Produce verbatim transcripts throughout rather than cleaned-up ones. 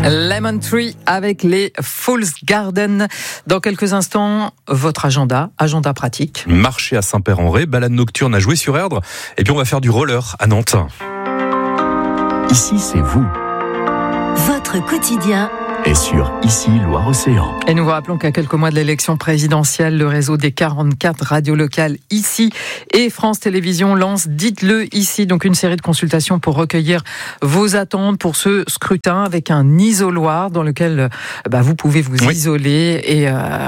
Lemon Tree avec les Fool's Garden. Dans quelques instants, votre agenda, agenda pratique. Marché à Saint-Père-en-Retz, balade nocturne à Joué-sur-Erdre, et puis on va faire du roller à Nantes. Ici, c'est vous. Votre quotidien Et sur Ici, Loire-Océan. Et nous vous rappelons qu'à quelques mois de l'élection présidentielle, le réseau des quarante-quatre radios locales ici et France Télévisions lance Dites-le ici, donc une série de consultations pour recueillir vos attentes pour ce scrutin avec un isoloir dans lequel bah, vous pouvez vous oui. isoler et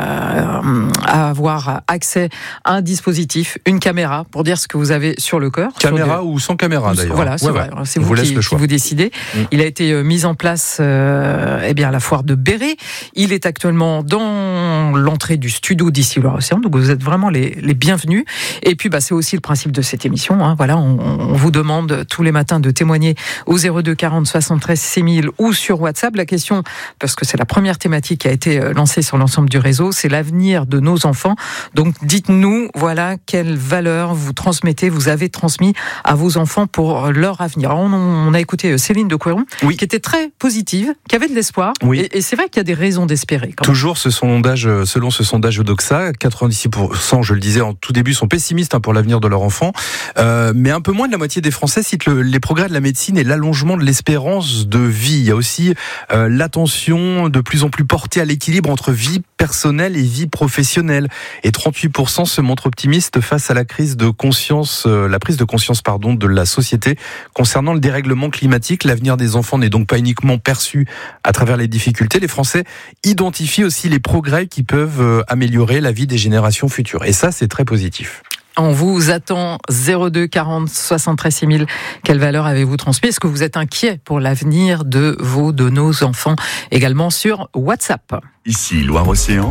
euh, avoir accès à un dispositif, une caméra pour dire ce que vous avez sur le cœur. Caméra des... ou sans caméra d'ailleurs. Voilà, c'est, ouais, vrai. c'est vous, vous qui, qui vous décidez. Mmh. Il a été mis en place euh, eh bien, à la foire de Béret. Il est actuellement dans l'entrée du studio d'Ici Loire-Océan, donc vous êtes vraiment les, les bienvenus. Et puis bah, c'est aussi le principe de cette émission. Hein. Voilà, on, on vous demande tous les matins de témoigner au zéro deux quarante soixante-treize six mille ou sur WhatsApp. La question, parce que c'est la première thématique qui a été lancée sur l'ensemble du réseau, c'est l'avenir de nos enfants. Donc dites-nous, voilà, quelles valeurs vous transmettez, vous avez transmis à vos enfants pour leur avenir. Alors, on, on a écouté Céline de Couéron, oui. qui était très positive, qui avait de l'espoir. Oui. Et, et c'est vrai qu'il y a des raisons d'espérer. Quand Toujours ce sondage, selon ce sondage Odoxa, quatre-vingt-dix pour cent, je le disais en tout début, sont pessimistes hein, pour l'avenir de leur enfant. Euh, mais un peu moins de la moitié des Français citent le, les progrès de la médecine et l'allongement de l'espérance de vie. Il y a aussi euh, l'attention de plus en plus portée à l'équilibre entre vie personnelle et vie professionnelle. Et trente-huit pour cent se montrent optimistes face à la crise de conscience, euh, la prise de conscience pardon, de la société concernant le dérèglement climatique. L'avenir des enfants n'est donc pas uniquement perçu à travers les difficultés. Les Français identifient aussi les progrès qui peuvent améliorer la vie des générations futures. Et ça, c'est très positif. On vous attend zéro deux quarante soixante-treize six mille. Quelle valeur avez-vous transmis ? Est-ce que vous êtes inquiet pour l'avenir de vos, de nos enfants ? Également sur WhatsApp. Ici, Loire-Océan.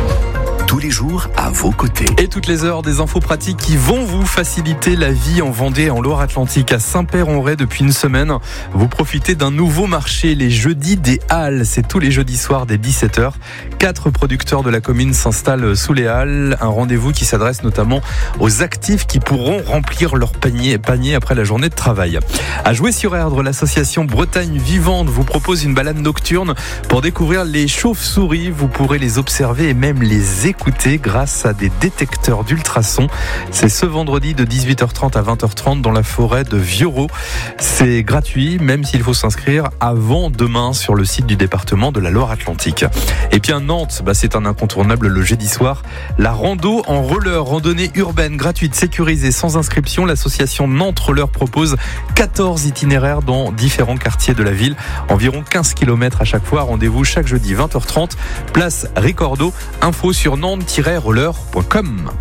Tous les jours à vos côtés. Et toutes les heures, des infos pratiques qui vont vous faciliter la vie en Vendée et en Loire-Atlantique. À Saint-Père-en-Retz, depuis une semaine, vous profitez d'un nouveau marché, les jeudis des Halles. C'est tous les jeudis soirs dès dix-sept heures. Quatre producteurs de la commune s'installent sous les Halles. Un rendez-vous qui s'adresse notamment aux actifs qui pourront remplir leur panier, panier après la journée de travail. À Joué-sur-Erdre, l'association Bretagne Vivante vous propose une balade nocturne pour découvrir les chauves-souris. Vous pourrez les observer et même les écouter grâce à des détecteurs d'ultrasons. C'est ce vendredi de dix-huit heures trente à vingt heures trente dans la forêt de Vieureau. C'est gratuit, même s'il faut s'inscrire avant demain sur le site du département de la Loire-Atlantique. Et puis à Nantes, bah c'est un incontournable le jeudi soir. La rando en roller, randonnée urbaine, gratuite, sécurisée, sans inscription. L'association Nantes Roller propose quatorze itinéraires dans différents quartiers de la ville. Environ quinze kilomètres à chaque fois. Rendez-vous chaque jeudi vingt heures trente. Place Ricordo. Info sur nantes tiret roller point com.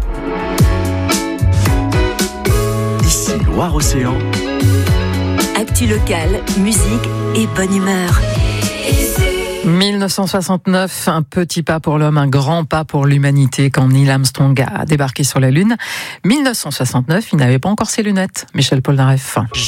Ici Loire-Océan. Actu locale, musique et bonne humeur. dix-neuf cent soixante-neuf, un petit pas pour l'homme, un grand pas pour l'humanité quand Neil Armstrong a débarqué sur la Lune. dix-neuf cent soixante-neuf, il n'avait pas encore ses lunettes. Michel Polnareff.